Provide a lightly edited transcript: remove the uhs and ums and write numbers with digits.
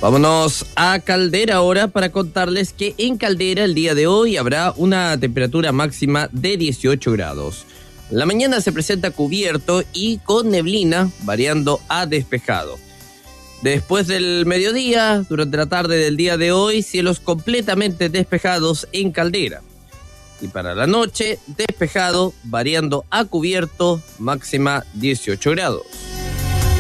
Vámonos a Caldera ahora para contarles que en Caldera el día de hoy habrá una temperatura máxima de 18 grados. La mañana se presenta cubierto y con neblina, variando a despejado. Después del mediodía, durante la tarde del día de hoy, cielos completamente despejados en Caldera. Y para la noche, despejado, variando a cubierto, máxima 18 grados.